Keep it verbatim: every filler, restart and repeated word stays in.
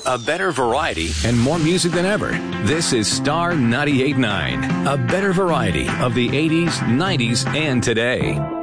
a better variety, and more music than ever. This is Star ninety-eight point nine, a better variety of the eighties, nineties, and today.